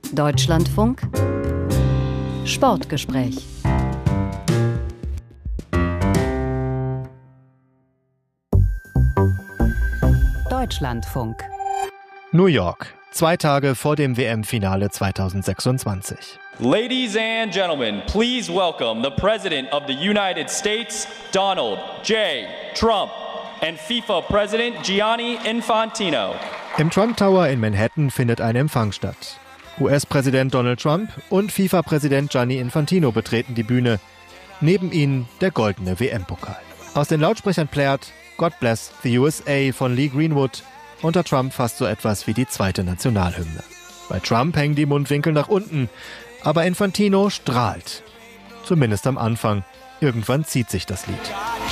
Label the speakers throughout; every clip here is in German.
Speaker 1: Deutschlandfunk Sportgespräch. Deutschlandfunk.
Speaker 2: New York, 2 Tage vor dem WM-Finale 2026.
Speaker 3: Ladies and gentlemen, please welcome the President of the United States, Donald J. Trump, and FIFA President Gianni Infantino.
Speaker 2: Im Trump Tower in Manhattan findet ein Empfang statt. US-Präsident Donald Trump und FIFA-Präsident Gianni Infantino betreten die Bühne. Neben ihnen der goldene WM-Pokal. Aus den Lautsprechern plärt God Bless the USA von Lee Greenwood, unter Trump fast so etwas wie die zweite Nationalhymne. Bei Trump hängen die Mundwinkel nach unten, aber Infantino strahlt. Zumindest am Anfang. Irgendwann zieht sich das Lied.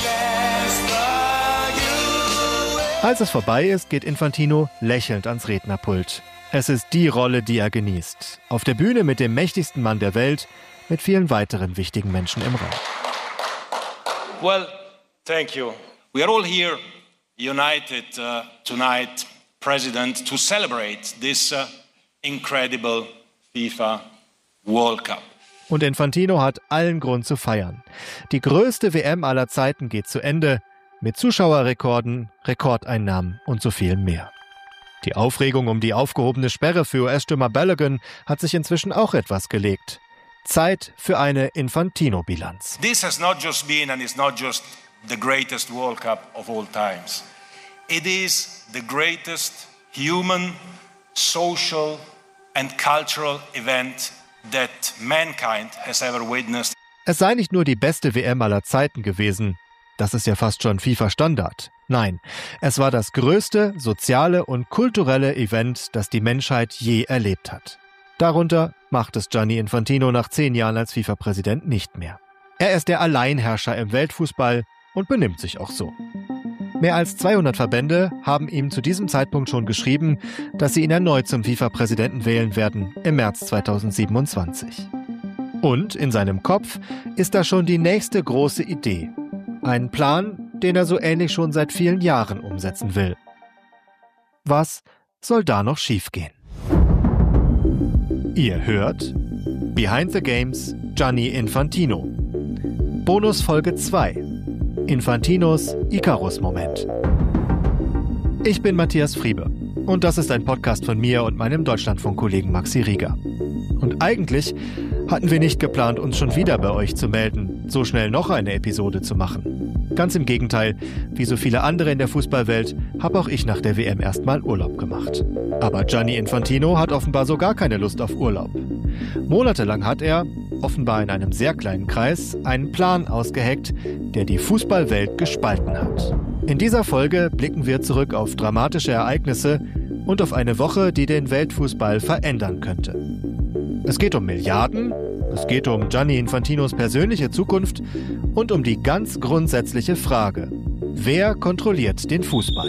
Speaker 2: Als es vorbei ist, geht Infantino lächelnd ans Rednerpult. Es ist die Rolle, die er genießt. Auf der Bühne mit dem mächtigsten Mann der Welt, mit vielen weiteren wichtigen Menschen im Raum.
Speaker 4: Well, thank you. We are all here united tonight, President, to celebrate this incredible FIFA World Cup.
Speaker 2: Und Infantino hat allen Grund zu feiern. Die größte WM aller Zeiten geht zu Ende, mit Zuschauerrekorden, Rekordeinnahmen und so viel mehr. Die Aufregung um die aufgehobene Sperre für US-Stürmer Balogun hat sich inzwischen auch etwas gelegt. Zeit für eine Infantino-Bilanz.
Speaker 4: This has not just been and is not just the greatest World Cup of all times. It is the greatest human, social and cultural event that mankind has ever witnessed.
Speaker 2: Es sei nicht nur die beste WM aller Zeiten gewesen, das ist ja fast schon FIFA-Standard. Nein, es war das größte soziale und kulturelle Event, das die Menschheit je erlebt hat. Darunter macht es Gianni Infantino nach 10 Jahren als FIFA-Präsident nicht mehr. Er ist der Alleinherrscher im Weltfußball und benimmt sich auch so. Mehr als 200 Verbände haben ihm zu diesem Zeitpunkt schon geschrieben, dass sie ihn erneut zum FIFA-Präsidenten wählen werden im März 2027. Und in seinem Kopf ist da schon die nächste große Idee. Ein Plan, den er so ähnlich schon seit vielen Jahren umsetzen will. Was soll da noch schiefgehen? Ihr hört Behind the Games Gianni Infantino. Bonus Folge 2. Infantinos Icarus-Moment. Ich bin Matthias Friebe und das ist ein Podcast von mir und meinem Deutschlandfunk-Kollegen Maxi Rieger. Und eigentlich hatten wir nicht geplant, uns schon wieder bei euch zu melden, so schnell noch eine Episode zu machen. Ganz im Gegenteil, wie so viele andere in der Fußballwelt, habe auch ich nach der WM erstmal Urlaub gemacht. Aber Gianni Infantino hat offenbar so gar keine Lust auf Urlaub. Monatelang hat er, offenbar in einem sehr kleinen Kreis, einen Plan ausgeheckt, der die Fußballwelt gespalten hat. In dieser Folge blicken wir zurück auf dramatische Ereignisse und auf eine Woche, die den Weltfußball verändern könnte. Es geht um Milliarden, es geht um Gianni Infantinos persönliche Zukunft und um die ganz grundsätzliche Frage: Wer kontrolliert den Fußball?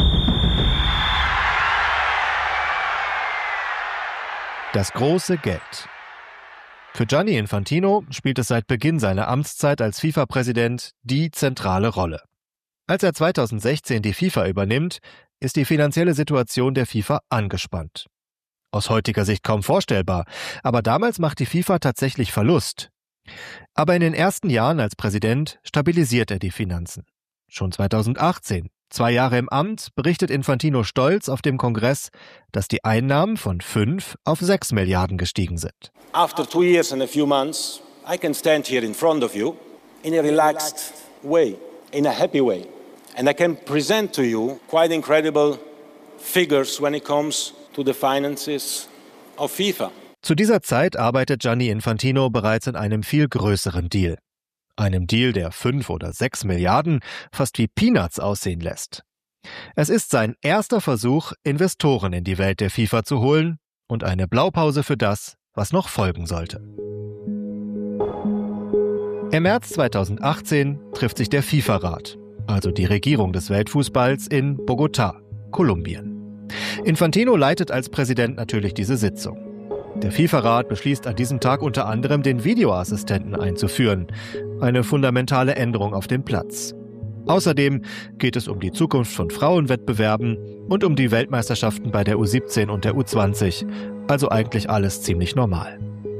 Speaker 2: Das große Geld. Für Gianni Infantino spielt es seit Beginn seiner Amtszeit als FIFA-Präsident die zentrale Rolle. Als er 2016 die FIFA übernimmt, ist die finanzielle Situation der FIFA angespannt. Aus heutiger Sicht kaum vorstellbar, aber damals macht die FIFA tatsächlich Verlust. Aber in den ersten Jahren als Präsident stabilisiert er die Finanzen. Schon 2018, 2 Jahre im Amt, berichtet Infantino stolz auf dem Kongress, dass die Einnahmen von 5 auf 6 Milliarden gestiegen sind.
Speaker 4: After 2 years and a few months, I can stand here in front of you in a relaxed way, in a happy way. And I can present to you quite incredible figures when it comes to the finances of FIFA.
Speaker 2: Zu dieser Zeit arbeitet Gianni Infantino bereits in einem viel größeren Deal. Einem Deal, der 5 oder 6 Milliarden fast wie Peanuts aussehen lässt. Es ist sein erster Versuch, Investoren in die Welt der FIFA zu holen und eine Blaupause für das, was noch folgen sollte. Im März 2018 trifft sich der FIFA-Rat, also die Regierung des Weltfußballs, in Bogotá, Kolumbien. Infantino leitet als Präsident natürlich diese Sitzung. Der FIFA-Rat beschließt an diesem Tag unter anderem, den Videoassistenten einzuführen. Eine fundamentale Änderung auf dem Platz. Außerdem geht es um die Zukunft von Frauenwettbewerben und um die Weltmeisterschaften bei der U17 und der U20, also eigentlich alles ziemlich normal.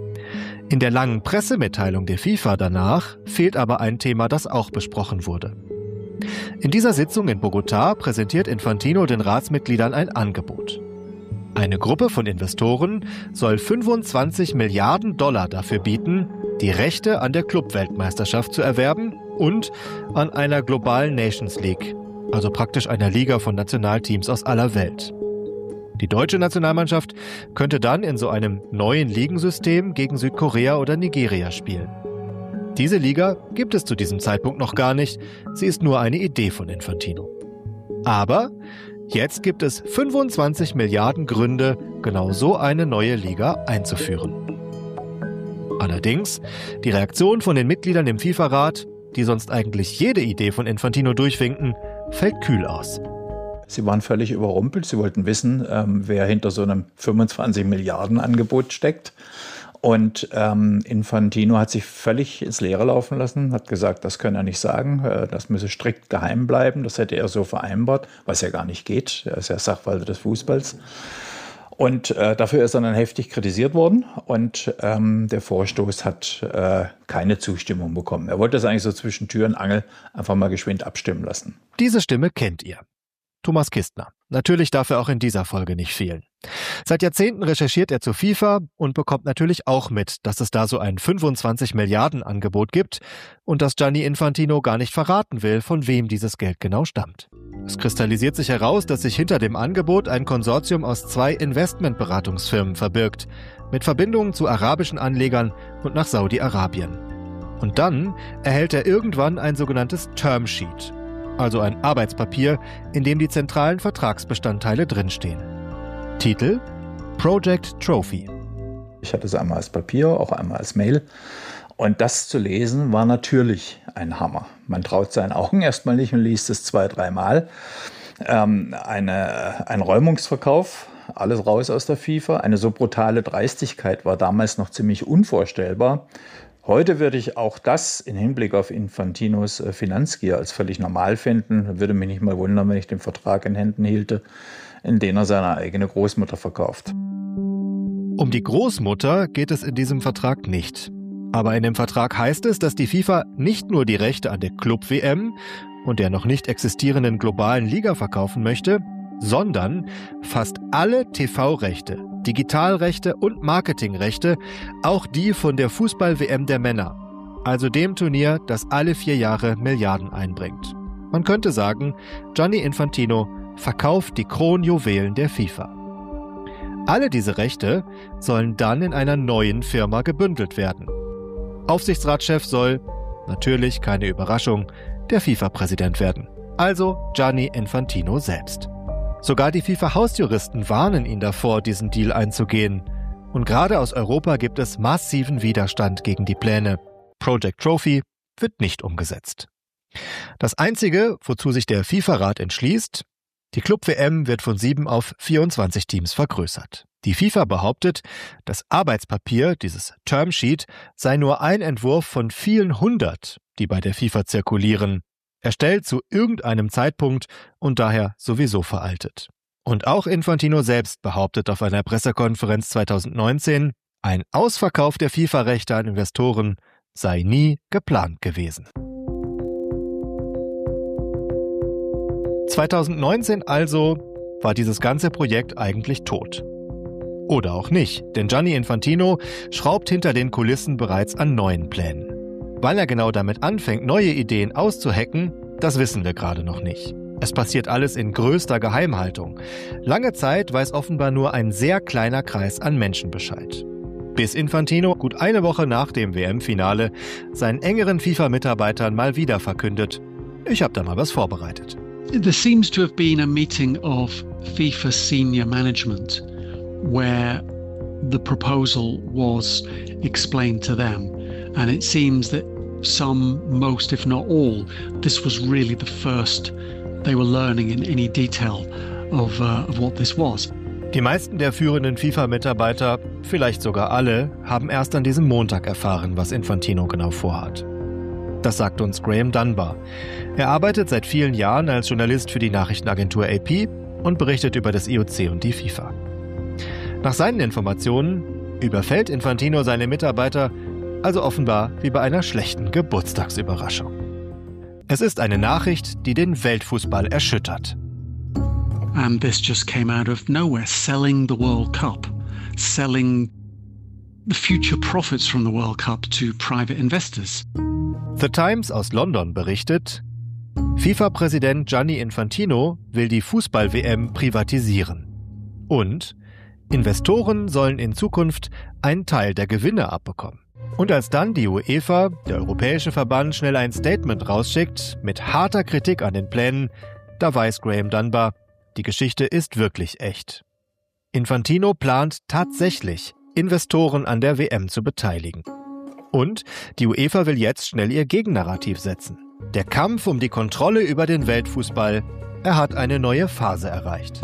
Speaker 2: In der langen Pressemitteilung der FIFA danach fehlt aber ein Thema, das auch besprochen wurde. In dieser Sitzung in Bogotá präsentiert Infantino den Ratsmitgliedern ein Angebot. Eine Gruppe von Investoren soll 25 Milliarden $ dafür bieten, die Rechte an der Clubweltmeisterschaft zu erwerben und an einer globalen Nations League, also praktisch einer Liga von Nationalteams aus aller Welt. Die deutsche Nationalmannschaft könnte dann in so einem neuen Ligensystem gegen Südkorea oder Nigeria spielen. Diese Liga gibt es zu diesem Zeitpunkt noch gar nicht, sie ist nur eine Idee von Infantino. Aber jetzt gibt es 25 Milliarden Gründe, genau so eine neue Liga einzuführen. Allerdings, die Reaktion von den Mitgliedern im FIFA-Rat, die sonst eigentlich jede Idee von Infantino durchwinken, fällt kühl aus.
Speaker 1: Sie waren völlig überrumpelt. Sie wollten wissen, wer hinter so einem 25 Milliarden Angebot steckt. Und Infantino hat sich völlig ins Leere laufen lassen, hat gesagt, das könne er nicht sagen, das müsse strikt geheim bleiben. Das hätte er so vereinbart, was ja gar nicht geht. Er ist ja Sachwalter des Fußballs. Und dafür ist er dann heftig kritisiert worden und der Vorstoß hat keine Zustimmung bekommen. Er wollte das eigentlich so zwischen Tür und Angel einfach mal geschwind abstimmen lassen.
Speaker 2: Diese Stimme kennt ihr. Thomas Kistner. Natürlich darf er auch in dieser Folge nicht fehlen. Seit Jahrzehnten recherchiert er zur FIFA und bekommt natürlich auch mit, dass es da so ein 25 Milliarden Angebot gibt und dass Gianni Infantino gar nicht verraten will, von wem dieses Geld genau stammt. Es kristallisiert sich heraus, dass sich hinter dem Angebot ein Konsortium aus 2 Investmentberatungsfirmen verbirgt, mit Verbindungen zu arabischen Anlegern und nach Saudi-Arabien. Und dann erhält er irgendwann ein sogenanntes Termsheet, also ein Arbeitspapier, in dem die zentralen Vertragsbestandteile drinstehen. Titel: Project Trophy.
Speaker 1: Ich hatte es einmal als Papier, auch einmal als Mail. Und das zu lesen war natürlich ein Hammer. Man traut seinen Augen erstmal nicht und liest es 2-3 Mal. Ein Räumungsverkauf, alles raus aus der FIFA. Eine so brutale Dreistigkeit war damals noch ziemlich unvorstellbar. Heute würde ich auch das im Hinblick auf Infantinos Finanzgier als völlig normal finden. Würde mich nicht mal wundern, wenn ich den Vertrag in Händen hielte, in den er seine eigene Großmutter verkauft.
Speaker 2: Um die Großmutter geht es in diesem Vertrag nicht. Aber in dem Vertrag heißt es, dass die FIFA nicht nur die Rechte an der Club-WM und der noch nicht existierenden globalen Liga verkaufen möchte, sondern fast alle TV-Rechte, Digitalrechte und Marketingrechte, auch die von der Fußball-WM der Männer, also dem Turnier, das alle 4 Jahre Milliarden einbringt. Man könnte sagen, Gianni Infantino verkauft die Kronjuwelen der FIFA. Alle diese Rechte sollen dann in einer neuen Firma gebündelt werden. Aufsichtsratschef soll, natürlich keine Überraschung, der FIFA-Präsident werden, also Gianni Infantino selbst. Sogar die FIFA-Hausjuristen warnen ihn davor, diesen Deal einzugehen. Und gerade aus Europa gibt es massiven Widerstand gegen die Pläne. Project Trophy wird nicht umgesetzt. Das Einzige, wozu sich der FIFA-Rat entschließt: die Club-WM wird von 7 auf 24 Teams vergrößert. Die FIFA behauptet, das Arbeitspapier, dieses Termsheet, sei nur ein Entwurf von vielen 100, die bei der FIFA zirkulieren, erstellt zu irgendeinem Zeitpunkt und daher sowieso veraltet. Und auch Infantino selbst behauptet auf einer Pressekonferenz 2019, ein Ausverkauf der FIFA-Rechte an Investoren sei nie geplant gewesen. 2019 also war dieses ganze Projekt eigentlich tot. Oder auch nicht, denn Gianni Infantino schraubt hinter den Kulissen bereits an neuen Plänen. Weil er genau damit anfängt, neue Ideen auszuhacken, das wissen wir gerade noch nicht. Es passiert alles in größter Geheimhaltung. Lange Zeit weiß offenbar nur ein sehr kleiner Kreis an Menschen Bescheid. Bis Infantino gut eine Woche nach dem WM-Finale seinen engeren FIFA-Mitarbeitern mal wieder verkündet: Ich habe da mal was vorbereitet.
Speaker 5: There seems to have been a meeting of FIFA senior management where the proposal was explained to them, and it seems that some, most if not all, this was really the first they were learning in any detail of what this was.
Speaker 2: Die meisten der führenden FIFA-Mitarbeiter, vielleicht sogar alle, haben erst an diesem Montag erfahren, was Infantino genau vorhat. Das sagt uns Graham Dunbar. Er arbeitet seit vielen Jahren als Journalist für die Nachrichtenagentur AP und berichtet über das IOC und die FIFA. Nach seinen Informationen überfällt Infantino seine Mitarbeiter also offenbar wie bei einer schlechten Geburtstagsüberraschung. Es ist eine Nachricht, die den Weltfußball erschüttert.
Speaker 5: And this just came out of nowhere, selling the World Cup, selling the future profits from the World Cup to private investors.
Speaker 2: The Times aus London berichtet, FIFA-Präsident Gianni Infantino will die Fußball-WM privatisieren. Und Investoren sollen in Zukunft einen Teil der Gewinne abbekommen. Und als dann die UEFA, der europäische Verband, schnell ein Statement rausschickt mit harter Kritik an den Plänen, da weiß Graham Dunbar, die Geschichte ist wirklich echt. Infantino plant tatsächlich, Investoren an der WM zu beteiligen. Und die UEFA will jetzt schnell ihr Gegennarrativ setzen. Der Kampf um die Kontrolle über den Weltfußball, er hat eine neue Phase erreicht.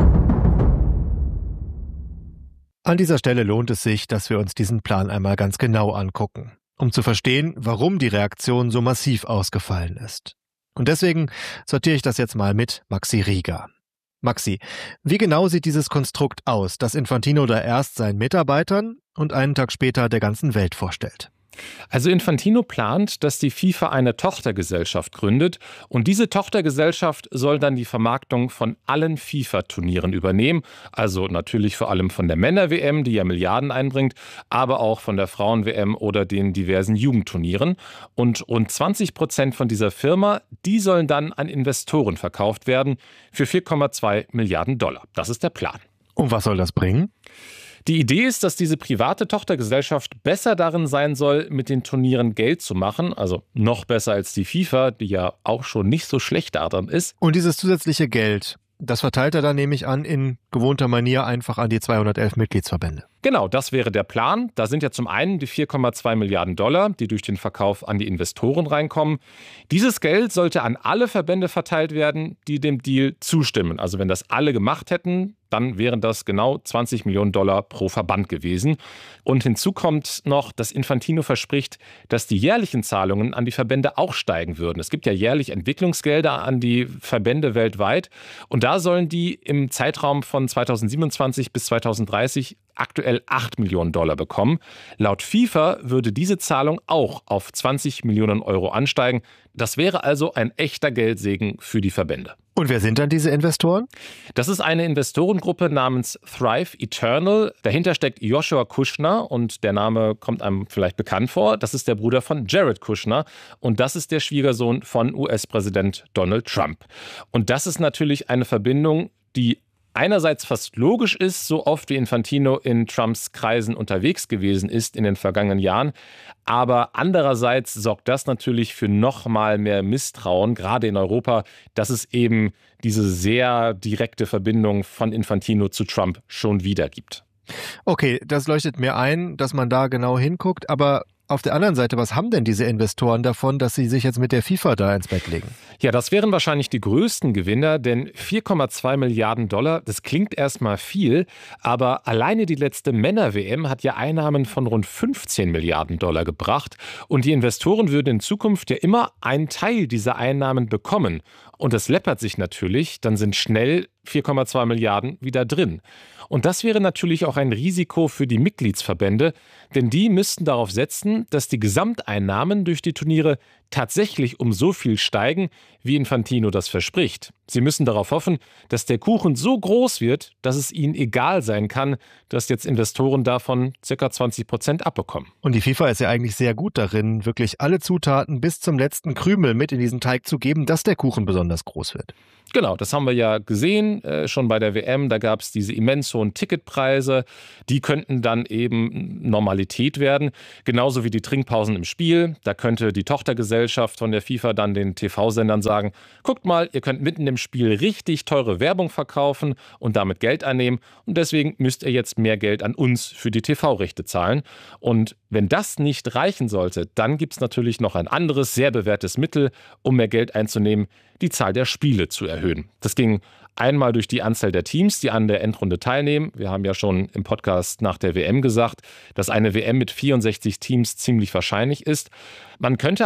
Speaker 2: An dieser Stelle lohnt es sich, dass wir uns diesen Plan einmal ganz genau angucken, um zu verstehen, warum die Reaktion so massiv ausgefallen ist. Und deswegen sortiere ich das jetzt mal mit Maxi Rieger. Maxi, wie genau sieht dieses Konstrukt aus, das Infantino da erst seinen Mitarbeitern und einen Tag später der ganzen Welt vorstellt?
Speaker 6: Also Infantino plant, dass die FIFA eine Tochtergesellschaft gründet und diese Tochtergesellschaft soll dann die Vermarktung von allen FIFA-Turnieren übernehmen, also natürlich vor allem von der Männer-WM, die ja Milliarden einbringt, aber auch von der Frauen-WM oder den diversen Jugendturnieren. Und rund 20% von dieser Firma, die sollen dann an Investoren verkauft werden für 4,2 Milliarden $. Das ist der Plan.
Speaker 2: Und was soll das bringen?
Speaker 6: Die Idee ist, dass diese private Tochtergesellschaft besser darin sein soll, mit den Turnieren Geld zu machen, also noch besser als die FIFA, die ja auch schon nicht so schlecht daran ist.
Speaker 2: Und dieses zusätzliche Geld, das verteilt er dann, nehme ich an, in gewohnter Manier einfach an die 211 Mitgliedsverbände.
Speaker 6: Genau, das wäre der Plan. Da sind ja zum einen die 4,2 Milliarden $, die durch den Verkauf an die Investoren reinkommen. Dieses Geld sollte an alle Verbände verteilt werden, die dem Deal zustimmen. Also wenn das alle gemacht hätten, dann wären das genau 20 Millionen $ pro Verband gewesen. Und hinzu kommt noch, dass Infantino verspricht, dass die jährlichen Zahlungen an die Verbände auch steigen würden. Es gibt ja jährlich Entwicklungsgelder an die Verbände weltweit. Und da sollen die im Zeitraum von 2027 bis 2030 aktuell 8 Millionen $ bekommen. Laut FIFA würde diese Zahlung auch auf 20 Millionen € ansteigen. Das wäre also ein echter Geldsegen für die Verbände.
Speaker 2: Und wer sind dann diese Investoren?
Speaker 6: Das ist eine Investorengruppe namens Thrive Eternal. Dahinter steckt Joshua Kushner und der Name kommt einem vielleicht bekannt vor. Das ist der Bruder von Jared Kushner und das ist der Schwiegersohn von US-Präsident Donald Trump. Und das ist natürlich eine Verbindung, die einerseits fast logisch ist, so oft wie Infantino in Trumps Kreisen unterwegs gewesen ist in den vergangenen Jahren. Aber andererseits sorgt das natürlich für noch mal mehr Misstrauen, gerade in Europa, dass es eben diese sehr direkte Verbindung von Infantino zu Trump schon wieder gibt.
Speaker 2: Okay, das leuchtet mir ein, dass man da genau hinguckt, aber auf der anderen Seite, was haben denn diese Investoren davon, dass sie sich jetzt mit der FIFA da ins Bett legen?
Speaker 6: Ja, das wären wahrscheinlich die größten Gewinner, denn 4,2 Milliarden $, das klingt erstmal viel, aber alleine die letzte Männer-WM hat ja Einnahmen von rund 15 Milliarden $ gebracht und die Investoren würden in Zukunft ja immer einen Teil dieser Einnahmen bekommen. Und das läppert sich natürlich, dann sind schnell 4,2 Milliarden wieder drin. Und das wäre natürlich auch ein Risiko für die Mitgliedsverbände, denn die müssten darauf setzen, dass die Gesamteinnahmen durch die Turniere tatsächlich um so viel steigen, wie Infantino das verspricht. Sie müssen darauf hoffen, dass der Kuchen so groß wird, dass es ihnen egal sein kann, dass jetzt Investoren davon ca. 20% abbekommen.
Speaker 2: Und die FIFA ist ja eigentlich sehr gut darin, wirklich alle Zutaten bis zum letzten Krümel mit in diesen Teig zu geben, dass der Kuchen besonders groß wird.
Speaker 6: Genau, das haben wir ja gesehen, schon bei der WM, da gab es diese immens hohen Ticketpreise, die könnten dann eben Normalität werden, genauso wie die Trinkpausen im Spiel. Da könnte die Tochtergesellschaft von der FIFA dann den TV-Sendern sagen, guckt mal, ihr könnt mitten im Spiel richtig teure Werbung verkaufen und damit Geld einnehmen und deswegen müsst ihr jetzt mehr Geld an uns für die TV-Rechte zahlen. Und wenn das nicht reichen sollte, dann gibt es natürlich noch ein anderes, sehr bewährtes Mittel, um mehr Geld einzunehmen, die Zahl der Spiele zu erhöhen. Das ging einmal durch die Anzahl der Teams, die an der Endrunde teilnehmen. Wir haben ja schon im Podcast nach der WM gesagt, dass eine WM mit 64 Teams ziemlich wahrscheinlich ist. Man könnte aber natürlich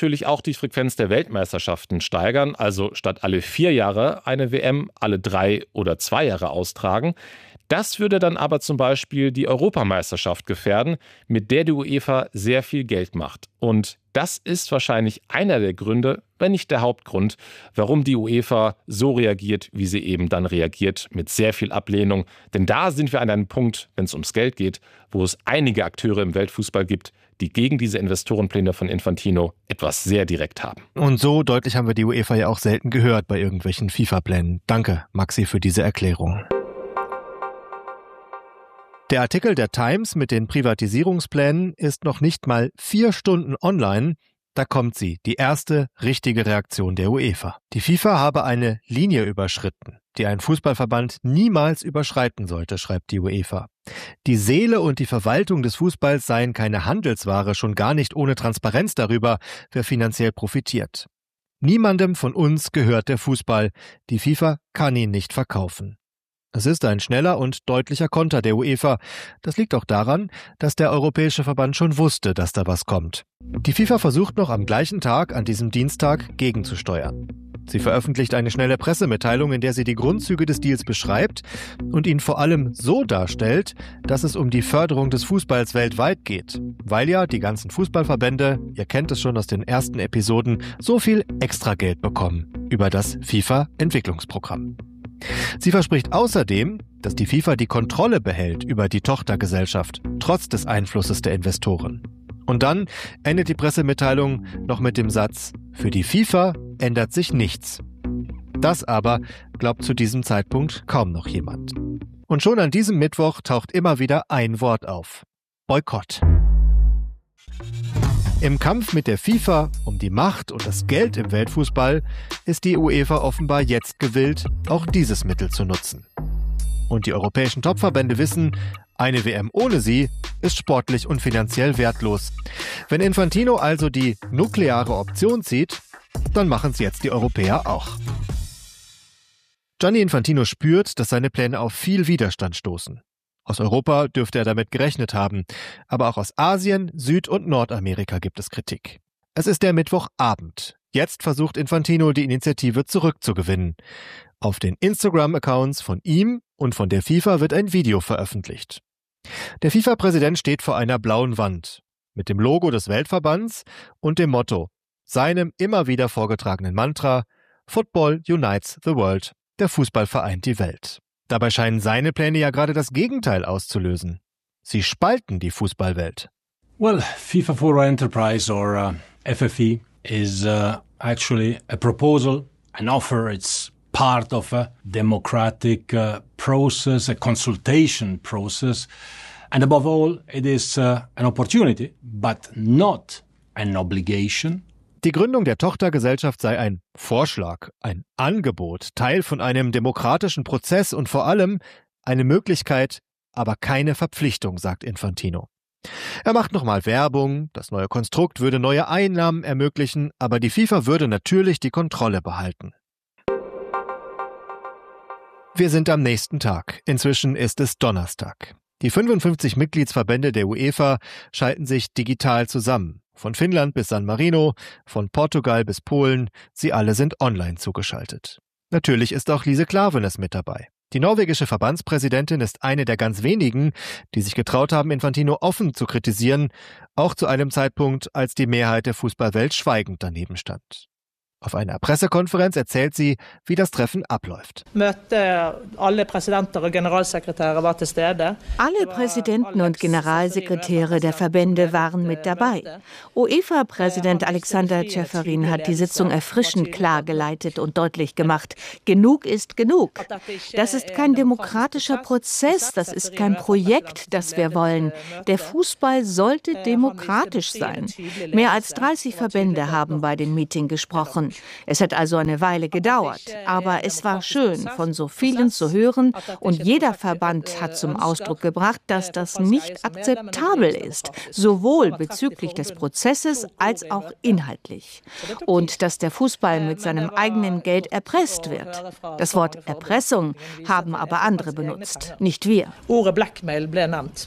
Speaker 6: natürlich auch die Frequenz der Weltmeisterschaften steigern, also statt alle 4 Jahre eine WM, alle 3 oder 2 Jahre austragen. Das würde dann aber zum Beispiel die Europameisterschaft gefährden, mit der die UEFA sehr viel Geld macht. Und das ist wahrscheinlich einer der Gründe, wenn nicht der Hauptgrund, warum die UEFA so reagiert, wie sie eben dann reagiert, mit sehr viel Ablehnung. Denn da sind wir an einem Punkt, wenn es ums Geld geht, wo es einige Akteure im Weltfußball gibt, die gegen diese Investorenpläne von Infantino etwas sehr direkt haben.
Speaker 2: Und so deutlich haben wir die UEFA ja auch selten gehört bei irgendwelchen FIFA-Plänen. Danke, Maxi, für diese Erklärung. Der Artikel der Times mit den Privatisierungsplänen ist noch nicht mal 4 Stunden online. Da kommt sie, die erste richtige Reaktion der UEFA. Die FIFA habe eine Linie überschritten, die ein Fußballverband niemals überschreiten sollte, schreibt die UEFA. Die Seele und die Verwaltung des Fußballs seien keine Handelsware, schon gar nicht ohne Transparenz darüber, wer finanziell profitiert. Niemandem von uns gehört der Fußball. Die FIFA kann ihn nicht verkaufen. Es ist ein schneller und deutlicher Konter der UEFA. Das liegt auch daran, dass der Europäische Verband schon wusste, dass da was kommt. Die FIFA versucht noch am gleichen Tag, an diesem Dienstag, gegenzusteuern. Sie veröffentlicht eine schnelle Pressemitteilung, in der sie die Grundzüge des Deals beschreibt und ihn vor allem so darstellt, dass es um die Förderung des Fußballs weltweit geht. Weil ja die ganzen Fußballverbände, ihr kennt es schon aus den ersten Episoden, so viel Extrageld bekommen über das FIFA-Entwicklungsprogramm. Sie verspricht außerdem, dass die FIFA die Kontrolle behält über die Tochtergesellschaft, trotz des Einflusses der Investoren. Und dann endet die Pressemitteilung noch mit dem Satz: Für die FIFA ändert sich nichts. Das aber glaubt zu diesem Zeitpunkt kaum noch jemand. Und schon an diesem Mittwoch taucht immer wieder ein Wort auf: Boykott. Im Kampf mit der FIFA um die Macht und das Geld im Weltfußball ist die UEFA offenbar jetzt gewillt, auch dieses Mittel zu nutzen. Und die europäischen Topverbände wissen, eine WM ohne sie ist sportlich und finanziell wertlos. Wenn Infantino also die nukleare Option zieht, dann machen es jetzt die Europäer auch. Gianni Infantino spürt, dass seine Pläne auf viel Widerstand stoßen. Aus Europa dürfte er damit gerechnet haben, aber auch aus Asien, Süd- und Nordamerika gibt es Kritik. Es ist der Mittwochabend. Jetzt versucht Infantino, die Initiative zurückzugewinnen. Auf den Instagram-Accounts von ihm und von der FIFA wird ein Video veröffentlicht. Der FIFA-Präsident steht vor einer blauen Wand mit dem Logo des Weltverbands und dem Motto, seinem immer wieder vorgetragenen Mantra: Football unites the world, der Fußball vereint die Welt. Dabei scheinen seine Pläne ja gerade das Gegenteil auszulösen. Sie spalten die Fußballwelt.
Speaker 7: Well, FIFA for Enterprise or FFE is actually a proposal, an offer. It's part of a democratic process, a consultation process. And above all, it is an opportunity, but not an obligation.
Speaker 2: Die Gründung der Tochtergesellschaft sei ein Vorschlag, ein Angebot, Teil von einem demokratischen Prozess und vor allem eine Möglichkeit, aber keine Verpflichtung, sagt Infantino. Er macht nochmal Werbung, das neue Konstrukt würde neue Einnahmen ermöglichen, aber die FIFA würde natürlich die Kontrolle behalten. Wir sind am nächsten Tag. Inzwischen ist es Donnerstag. Die 55 Mitgliedsverbände der UEFA schalten sich digital zusammen. Von Finnland bis San Marino, von Portugal bis Polen, sie alle sind online zugeschaltet. Natürlich ist auch Lise Klaveness mit dabei. Die norwegische Verbandspräsidentin ist eine der ganz wenigen, die sich getraut haben, Infantino offen zu kritisieren, auch zu einem Zeitpunkt, als die Mehrheit der Fußballwelt schweigend daneben stand. Auf einer Pressekonferenz erzählt sie, wie das Treffen abläuft.
Speaker 8: Alle Präsidenten und Generalsekretäre der Verbände waren mit dabei. UEFA-Präsident Alexander Ceferin hat die Sitzung erfrischend klar geleitet und deutlich gemacht: Genug ist genug. Das ist kein demokratischer Prozess, das ist kein Projekt, das wir wollen. Der Fußball sollte demokratisch sein. Mehr als 30 Verbände haben bei dem Meeting gesprochen. Es hat also eine Weile gedauert, aber es war schön, von so vielen zu hören, und jeder Verband hat zum Ausdruck gebracht, dass das nicht akzeptabel ist, sowohl bezüglich des Prozesses als auch inhaltlich. Und dass der Fußball mit seinem eigenen Geld erpresst wird. Das Wort Erpressung haben aber andere benutzt, nicht wir.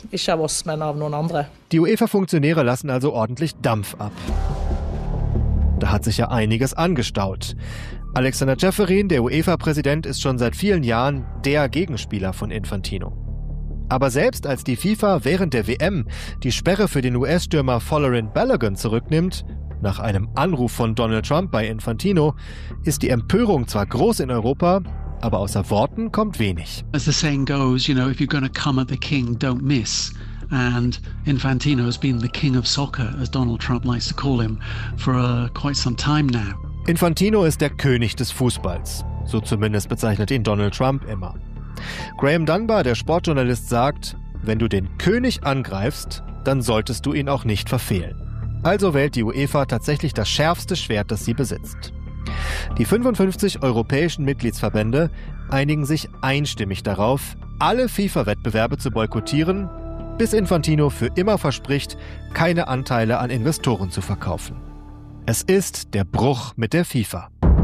Speaker 2: Die UEFA-Funktionäre lassen also ordentlich Dampf ab. Da hat sich ja einiges angestaut. Alexander Ceferin, der UEFA-Präsident, ist schon seit vielen Jahren der Gegenspieler von Infantino. Aber selbst als die FIFA während der WM die Sperre für den US-Stürmer Folarin Balogun zurücknimmt, nach einem Anruf von Donald Trump bei Infantino, ist die Empörung zwar groß in Europa, aber außer Worten kommt wenig.
Speaker 5: As the saying goes, if you're going to come at the king, don't miss. And Infantino has been the king of soccer, as Donald Trump likes to call him, for quite some time now.
Speaker 2: Infantino ist der König des Fußballs. So zumindest bezeichnet ihn Donald Trump immer. Graham Dunbar, der Sportjournalist, sagt, wenn du den König angreifst, dann solltest du ihn auch nicht verfehlen. Also wählt die UEFA tatsächlich das schärfste Schwert, das sie besitzt. Die 55 europäischen Mitgliedsverbände einigen sich einstimmig darauf, alle FIFA-Wettbewerbe zu boykottieren, bis Infantino für immer verspricht, keine Anteile an Investoren zu verkaufen. Es ist der Bruch mit der FIFA.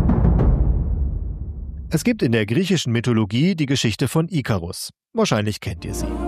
Speaker 2: Es gibt in der griechischen Mythologie die Geschichte von Ikarus. Wahrscheinlich kennt ihr sie.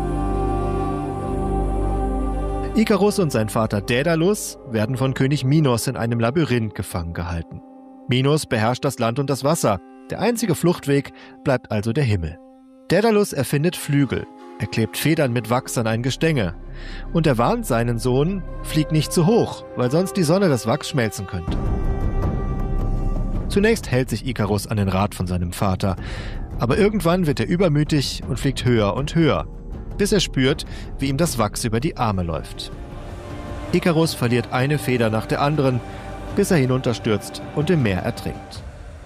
Speaker 2: Ikarus und sein Vater Daedalus werden von König Minos in einem Labyrinth gefangen gehalten. Minos beherrscht das Land und das Wasser. Der einzige Fluchtweg bleibt also der Himmel. Daedalus erfindet Flügel. Er klebt Federn mit Wachs an ein Gestänge. Und er warnt seinen Sohn, flieg nicht zu hoch, weil sonst die Sonne das Wachs schmelzen könnte. Zunächst hält sich Ikarus an den Rat von seinem Vater. Aber irgendwann wird er übermütig und fliegt höher und höher, bis er spürt, wie ihm das Wachs über die Arme läuft. Ikarus verliert eine Feder nach der anderen, bis er hinunterstürzt und im Meer ertrinkt.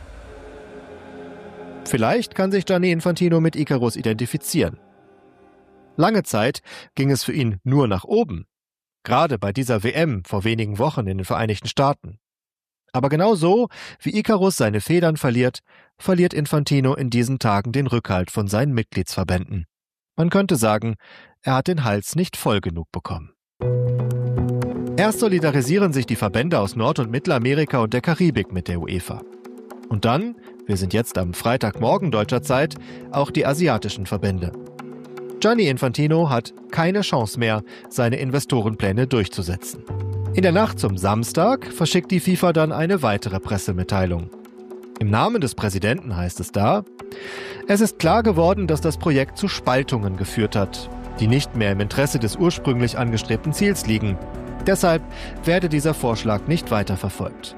Speaker 2: Vielleicht kann sich Gianni Infantino mit Ikarus identifizieren. Lange Zeit ging es für ihn nur nach oben, gerade bei dieser WM vor wenigen Wochen in den Vereinigten Staaten. Aber genau so, wie Ikarus seine Federn verliert, verliert Infantino in diesen Tagen den Rückhalt von seinen Mitgliedsverbänden. Man könnte sagen, er hat den Hals nicht voll genug bekommen. Erst solidarisieren sich die Verbände aus Nord- und Mittelamerika und der Karibik mit der UEFA. Und dann, wir sind jetzt am Freitagmorgen deutscher Zeit, auch die asiatischen Verbände. Gianni Infantino hat keine Chance mehr, seine Investorenpläne durchzusetzen. In der Nacht zum Samstag verschickt die FIFA dann eine weitere Pressemitteilung. Im Namen des Präsidenten heißt es da: Es ist klar geworden, dass das Projekt zu Spaltungen geführt hat, die nicht mehr im Interesse des ursprünglich angestrebten Ziels liegen. Deshalb werde dieser Vorschlag nicht weiterverfolgt.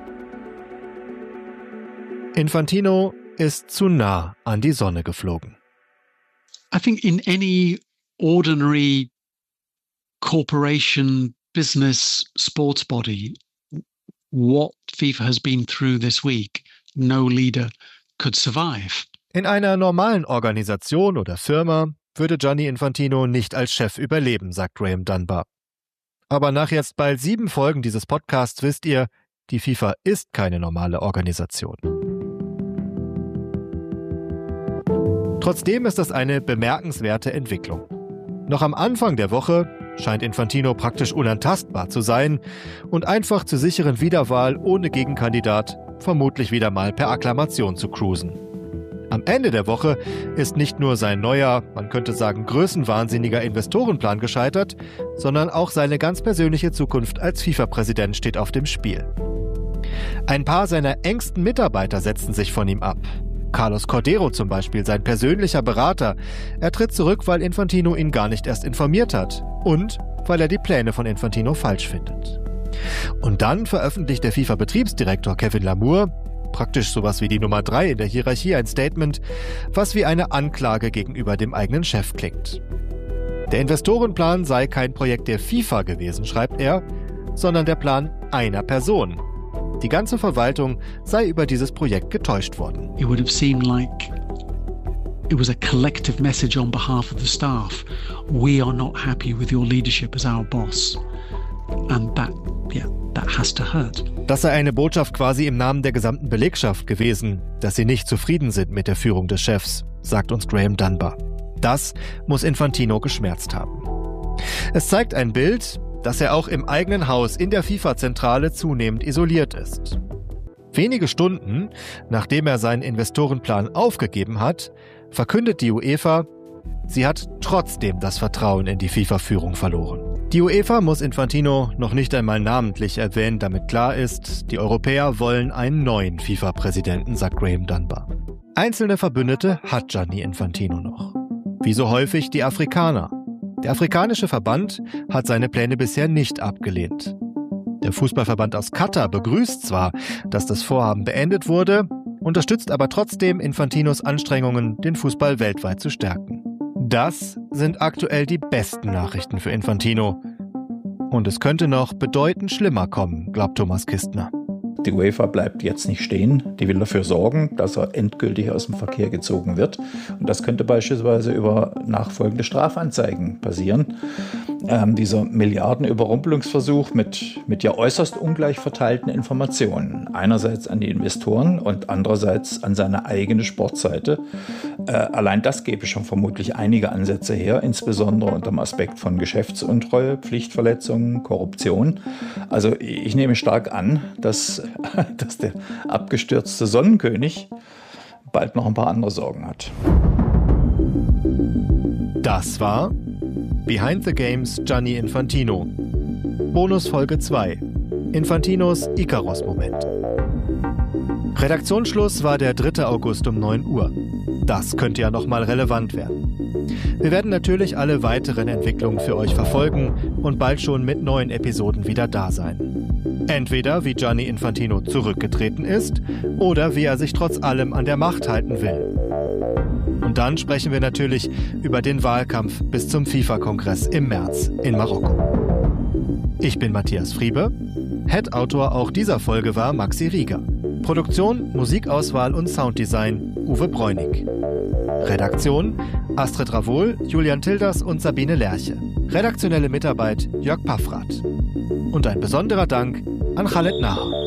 Speaker 2: Infantino ist zu nah an die Sonne geflogen.
Speaker 5: I think in any ordinary corporation, business, sports body, what FIFA has been through this week, no leader could survive.
Speaker 2: In einer normalen Organisation oder Firma würde Gianni Infantino nicht als Chef überleben, sagt Graham Dunbar. Aber nach jetzt bald 7 Folgen dieses Podcasts wisst ihr, die FIFA ist keine normale Organisation. Trotzdem ist das eine bemerkenswerte Entwicklung. Noch am Anfang der Woche scheint Infantino praktisch unantastbar zu sein und einfach zur sicheren Wiederwahl ohne Gegenkandidat vermutlich wieder mal per Akklamation zu cruisen. Am Ende der Woche ist nicht nur sein neuer, man könnte sagen größenwahnsinniger Investorenplan gescheitert, sondern auch seine ganz persönliche Zukunft als FIFA-Präsident steht auf dem Spiel. Ein paar seiner engsten Mitarbeiter setzen sich von ihm ab. Carlos Cordero zum Beispiel, sein persönlicher Berater. Er tritt zurück, weil Infantino ihn gar nicht erst informiert hat und weil er die Pläne von Infantino falsch findet. Und dann veröffentlicht der FIFA-Betriebsdirektor Kevin Lamour, praktisch sowas wie die Nummer 3 in der Hierarchie, ein Statement, was wie eine Anklage gegenüber dem eigenen Chef klingt. Der Investorenplan sei kein Projekt der FIFA gewesen, schreibt er, sondern der Plan einer Person. Die ganze Verwaltung sei über dieses Projekt getäuscht worden.
Speaker 5: It would have seemed like it was a collective message on behalf of the staff. We are not happy with your leadership as our boss. And that has to hurt.
Speaker 2: Das sei eine Botschaft quasi im Namen der gesamten Belegschaft gewesen, dass sie nicht zufrieden sind mit der Führung des Chefs, sagt uns Graham Dunbar. Das muss Infantino geschmerzt haben. Es zeigt ein Bild, dass er auch im eigenen Haus in der FIFA-Zentrale zunehmend isoliert ist. Wenige Stunden, nachdem er seinen Investorenplan aufgegeben hat, verkündet die UEFA, sie hat trotzdem das Vertrauen in die FIFA-Führung verloren. Die UEFA muss Infantino noch nicht einmal namentlich erwähnen, damit klar ist, die Europäer wollen einen neuen FIFA-Präsidenten, sagt Graham Dunbar. Einzelne Verbündete hat Gianni Infantino noch. Wie so häufig die Afrikaner. Der afrikanische Verband hat seine Pläne bisher nicht abgelehnt. Der Fußballverband aus Katar begrüßt zwar, dass das Vorhaben beendet wurde, unterstützt aber trotzdem Infantinos Anstrengungen, den Fußball weltweit zu stärken. Das sind aktuell die besten Nachrichten für Infantino. Und es könnte noch bedeutend schlimmer kommen, glaubt Thomas Kistner.
Speaker 1: Die UEFA bleibt jetzt nicht stehen. Die will dafür sorgen, dass er endgültig aus dem Verkehr gezogen wird. Und das könnte beispielsweise über nachfolgende Strafanzeigen passieren. Dieser Milliardenüberrumpelungsversuch mit ja äußerst ungleich verteilten Informationen. Einerseits an die Investoren und andererseits an seine eigene Sportseite. Allein das gäbe schon vermutlich einige Ansätze her, insbesondere unter dem Aspekt von Geschäftsuntreue, Pflichtverletzungen, Korruption. Also ich nehme stark an, dass der abgestürzte Sonnenkönig bald noch ein paar andere Sorgen hat.
Speaker 2: Das war Behind the Games Gianni Infantino. Bonus Folge 2. Infantinos Ikarus-Moment. Redaktionsschluss war der 3. August um 9 Uhr. Das könnte ja nochmal relevant werden. Wir werden natürlich alle weiteren Entwicklungen für euch verfolgen und bald schon mit neuen Episoden wieder da sein. Entweder wie Gianni Infantino zurückgetreten ist oder wie er sich trotz allem an der Macht halten will. Und dann sprechen wir natürlich über den Wahlkampf bis zum FIFA-Kongress im März in Marokko. Ich bin Matthias Friebe. Head-Autor auch dieser Folge war Maxi Rieger. Produktion, Musikauswahl und Sounddesign Uwe Bräunig. Redaktion Astrid Ravol, Julian Tilders und Sabine Lerche. Redaktionelle Mitarbeit Jörg Paffrath. Und ein besonderer Dank an Khaled Naher.